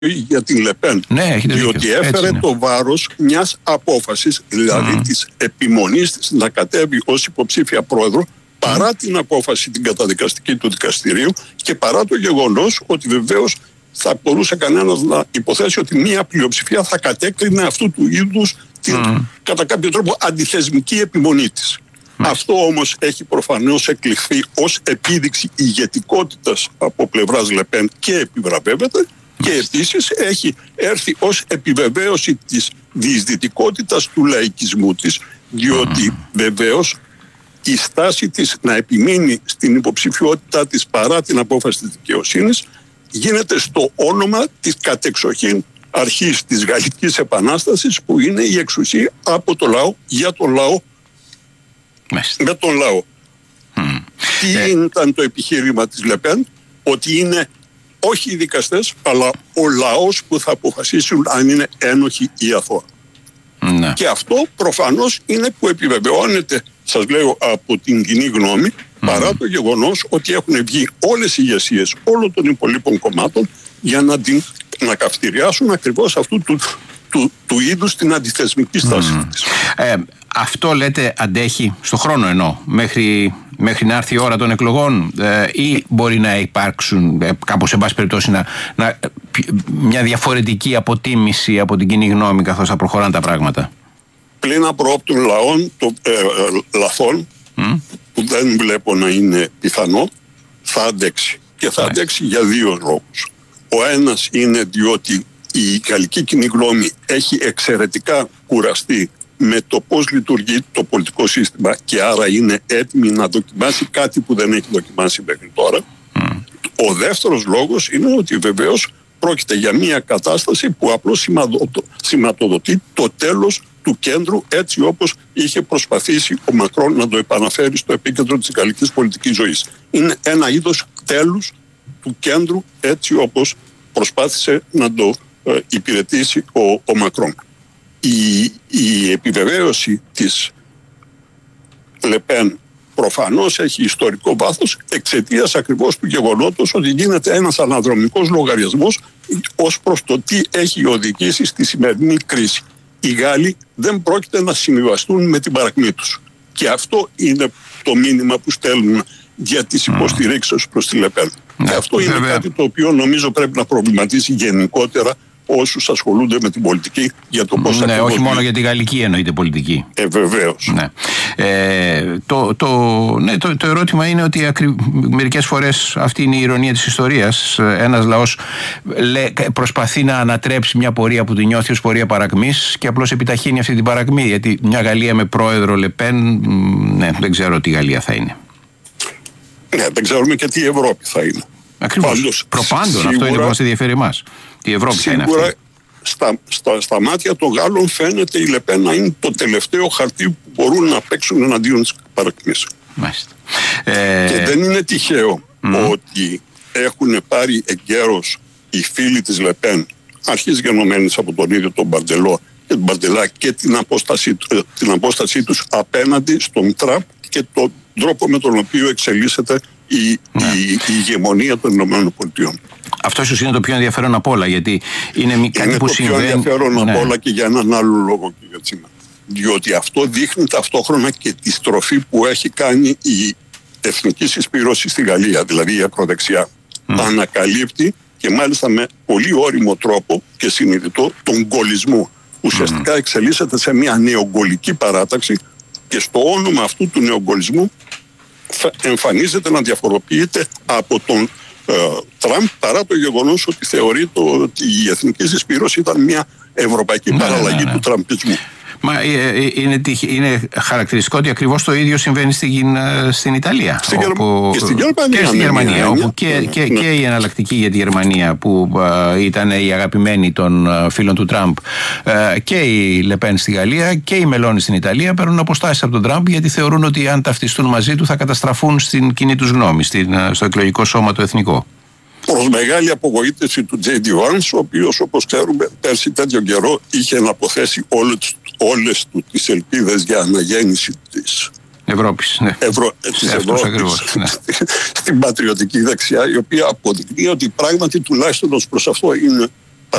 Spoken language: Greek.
για την Λεπέν. Ναι, διότι έφερε το βάρος μιας απόφασης, δηλαδή της επιμονής της να κατέβει ως υποψήφια πρόεδρο, παρά την απόφαση την καταδικαστική του δικαστηρίου και παρά το γεγονός ότι βεβαίως θα μπορούσε κανένας να υποθέσει ότι μια πλειοψηφία θα κατέκρινε αυτού του είδους την κατά κάποιο τρόπο αντιθεσμική επιμονή της. Αυτό όμως έχει προφανώς εκλειχθεί ως επίδειξη ηγετικότητας από πλευράς Λεπέν και επιβραβεύεται, και επίσης έχει έρθει ως επιβεβαίωση της διεισδυτικότητας του λαϊκισμού της, διότι βεβαίως η στάση της να επιμείνει στην υποψηφιότητά της παρά την απόφαση της δικαιοσύνης γίνεται στο όνομα της κατεξοχήν αρχής της Γαλλικής Επανάστασης, που είναι η εξουσία από το λαό, για τον λαό, με τον λαό. Τι ήταν το επιχείρημα της Λεπέν? Ότι είναι όχι οι δικαστές, αλλά ο λαός που θα αποφασίσουν αν είναι ένοχοι ή αθώα. Και αυτό προφανώς είναι που επιβεβαιώνεται, σας λέω, από την κοινή γνώμη, παρά το γεγονός ότι έχουν βγει όλες οι ηγεσίες όλων των υπολείπων κομμάτων για να καυτηριάσουν ακριβώς αυτού του είδους την αντιθεσμική στάση της. Αυτό λέτε αντέχει στο χρόνο, εννοώ, μέχρι να έρθει η ώρα των εκλογών, ή μπορεί να υπάρξουν κάπως, εν πάση περιπτώσει, μια διαφορετική αποτίμηση από την κοινή γνώμη καθώς θα προχωράνε τα πράγματα? Πλην απροόπτων λαθών, που δεν βλέπω να είναι πιθανό, θα αντέξει. Και θα αντέξει για δύο λόγους. Ο ένας είναι διότι η γαλλική κοινή γνώμη έχει εξαιρετικά κουραστεί με το πώς λειτουργεί το πολιτικό σύστημα και άρα είναι έτοιμη να δοκιμάσει κάτι που δεν έχει δοκιμάσει μέχρι τώρα. Ο δεύτερος λόγος είναι ότι βεβαίως πρόκειται για μια κατάσταση που απλώς σηματοδοτεί το τέλος του κέντρου, έτσι όπως είχε προσπαθήσει ο Μακρόν να το επαναφέρει στο επίκεντρο της γαλλικής πολιτικής ζωής. Είναι ένα είδος τέλους του κέντρου, έτσι όπως προσπάθησε να το υπηρετήσει ο Μακρόν. Η επιβεβαίωση της Λεπέν προφανώς έχει ιστορικό βάθος εξαιτίας ακριβώς του γεγονότος ότι γίνεται ένας αναδρομικός λογαριασμός ως προς το τι έχει οδηγήσει στη σημερινή κρίση. Οι Γάλλοι δεν πρόκειται να συμβιβαστούν με την παρακμή τους. Και αυτό είναι το μήνυμα που στέλνουν για τις υποστηρίξεις προς τη Λεπέν. Και αυτό είναι κάτι το οποίο νομίζω πρέπει να προβληματίσει γενικότερα όσους ασχολούνται με την πολιτική για το πώς ακριβώς... όχι μόνο για τη γαλλική εννοείται πολιτική. Βεβαίως. Το ερώτημα είναι ότι μερικές φορές αυτή είναι η ηρωνία της ιστορίας. Ένας λαός προσπαθεί να ανατρέψει μια πορεία που την νιώθει ως πορεία παρακμής και απλώς επιταχύνει αυτή την παρακμή. Γιατί μια Γαλλία με πρόεδρο Λεπέν, δεν ξέρω τι Γαλλία θα είναι. Δεν ξέρουμε και τι Ευρώπη θα είναι. Ακριβώς. Προπάντων, αυτό είναι που μας ενδιαφέρει εμάς. Η Ευρώπη θα είναι αυτή. Στα μάτια των Γάλλων φαίνεται η Λεπέν να είναι το τελευταίο χαρτί που μπορούν να παίξουν εναντίον της παρακμής. Και δεν είναι τυχαίο ότι έχουν πάρει εγκαίρως οι φίλοι της Λεπέν, αρχής γενομένης από τον ίδιο τον Μπαρντελά και την απόστασή τους απέναντι στον Τραμπ και τον τρόπο με τον οποίο εξελίσσεται η ηγεμονία των ΗΠΑ. Αυτό ίσως είναι το πιο ενδιαφέρον από όλα, γιατί είναι κάτι που συμβαίνει. Είναι το πιο ενδιαφέρον από όλα και για έναν άλλο λόγο, κύριε Τσίμα. Διότι αυτό δείχνει ταυτόχρονα και τη στροφή που έχει κάνει η εθνική συσπήρωση στη Γαλλία, δηλαδή η ακροδεξιά. Ανακαλύπτει και μάλιστα με πολύ ώριμο τρόπο και συνειδητό τον γκολισμό. Ουσιαστικά εξελίσσεται σε μια νεογκολική παράταξη και στο όνομα αυτού του νεογκολισμού εμφανίζεται να διαφοροποιείται από τον Τραμπ, παρά το γεγονός ότι θεωρείται ότι η εθνική συσπήρωση ήταν μια ευρωπαϊκή παραλλαγή του τραμπισμού. Μα είναι χαρακτηριστικό ότι ακριβώς το ίδιο συμβαίνει στην Ιταλία. Και στην Γερμανία. Όπου και η εναλλακτική για τη Γερμανία, που ήταν η αγαπημένη των φίλων του Τραμπ, και η Λεπέν στη Γαλλία και η Μελώνη στην Ιταλία παίρνουν αποστάσεις από τον Τραμπ, γιατί θεωρούν ότι αν ταυτιστούν μαζί του θα καταστραφούν στην κοινή τους γνώμη, στο εκλογικό σώμα το εθνικό. Προς μεγάλη απογοήτευση του J.D. Vance, ο οποίος, όπως ξέρουμε, πέρσι τέτοιο καιρό είχε αναποθέσει όλες του τις ελπίδες για αναγέννηση της Ευρώπης, της Ευρώπης στην πατριωτική δεξιά, η οποία αποδεικνύει ότι πράγματι τουλάχιστον ως προς αυτό είναι